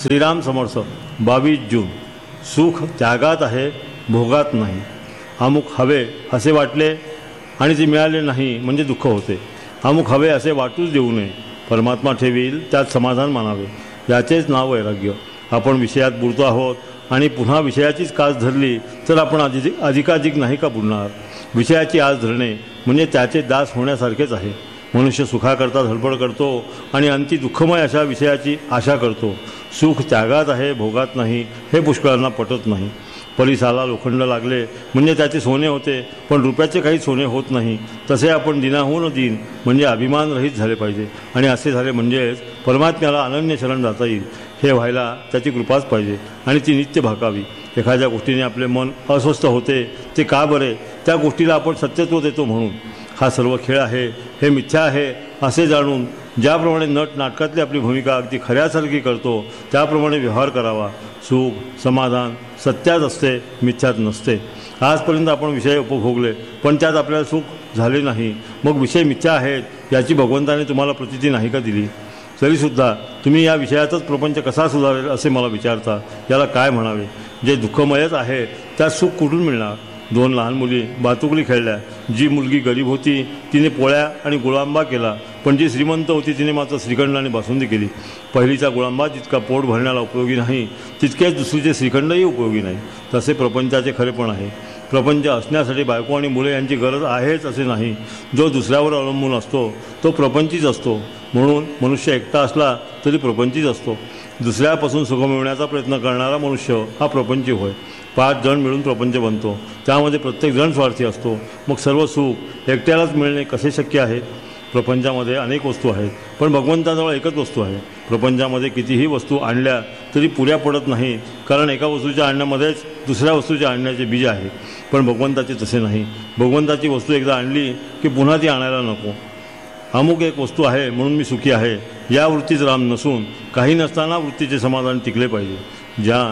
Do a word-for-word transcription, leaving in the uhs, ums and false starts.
श्रीराम समर्थ बावीस जून. सुख त्यागात आहे, भोगात नाही. अमुक हवे असे वाटले आणि ते मिळाले नाही म्हणजे दुःख होते. अमुक हवे असे वाटूच देऊ नये. परमात्मा ठेवील त्यात समाधान मानावे. याचेच नाव वैराग्य. आपण विषयात बुडतो आहोत आणि पुन्हा विषयाचीच कास धरली तर आपण अधिक अधिकाधिक नाही का बुडणार. विषयाची आस धरणे म्हणजे त्याचे दास होण्यासारखेच आहे. मनुष्य सुखाकरता धडपड करतो आणि अंती दुःखमय अशा विषयाची आशा करतो. सुख त्यागात आहे, भोगात नाही हे पुष्कळांना पटत नाही. परिसाला लोखंड लागले म्हणजे त्याचे सोने होते, पण रुपयाचे काही सोने होत नाही. तसे आपण दिनाहून दिन म्हणजे अभिमान रहित झाले पाहिजे आणि असे झाले म्हणजेच परमात्म्याला अनन्य शरण जाता येईल. हे व्हायला त्याची कृपाच पाहिजे आणि ती नित्य भाकावी. एखाद्या गोष्टीने आपले मन अस्वस्थ होते, ते का बरे? त्या गोष्टीला आपण सत्यत्व देतो म्हणून. हा सर्व खेळ आहे, हे मिथ्या आहे असे जाणून ज्याप्रमाणे नट नाटकातली आपली भूमिका अगदी खऱ्यासारखी करतो त्याप्रमाणे व्यवहार करावा. सुख समाधान सत्यात असते, मिथ्यात नसते. आजपर्यंत आपण विषय उपभोगले पण त्यात आपल्याला सुख झाले नाही. मग विषय मिथ्या आहेत याची भगवंताने तुम्हाला प्रतीती नाही का दिली? तरीसुद्धा तुम्ही या विषयातच प्रपंच कसा सुधारेल असे मला विचारता. याला काय म्हणावे? जे दुःखमयच आहे त्यात सुख कुठून मिळणार? दोन लहान मुली बातुकली खेळल्या. जी मुलगी गरीब होती तिने पोळ्या आणि गुळांबा केला, पण जी श्रीमंत होती तिने मात्र श्रीखंड आणि बासुंदी केली. पहिलीचा गुळांबा जितका पोट भरण्याला उपयोगी नाही तितकेच दुसरीचे श्रीखंडही उपयोगी नाही. तसे प्रपंचाचे खरेपण आहे. प्रपंच असण्यासाठी बायको आणि मुले यांची गरज आहेच असे नाही. जो दुसऱ्यावर अवलंबून असतो तो प्रपंचीच असतो. म्हणून मनुष्य एकटा असला तरी प्रपंचीच असतो. दुसऱ्यापासून सुख मिळवण्याचा प्रयत्न करणारा मनुष्य हा प्रपंची होय. पाच जण मिळून प्रपंच बनतो, त्यामध्ये प्रत्येक जण स्वार्थी असतो. मग सर्व सुख एकट्यालाच मिळणे कसे शक्य आहे? प्रपंचामध्ये अनेक वस्तू आहेत पण भगवंताजवळ एकच वस्तू आहे. प्रपंचामध्ये कितीही वस्तू आणल्या तरी पुऱ्या पडत नाहीत, कारण एका वस्तूच्या आणण्यामध्येच दुसऱ्या वस्तूच्या आणण्याचे बीज आहे. पण भगवंताचे तसे नाही. भगवंताची वस्तू एकदा आणली की पुन्हा ती आणायला नको. अमुक एक वस्तू आहे म्हणून मी सुखी आहे या वृत्तीच राम नसून काही नसताना वृत्तीचे समाधान टिकले पाहिजे. ज्या